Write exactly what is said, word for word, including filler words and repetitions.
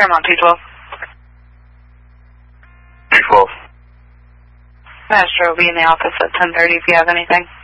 Paramount two twelve. two twelve. Maestro will be in the office at ten thirty if you have anything.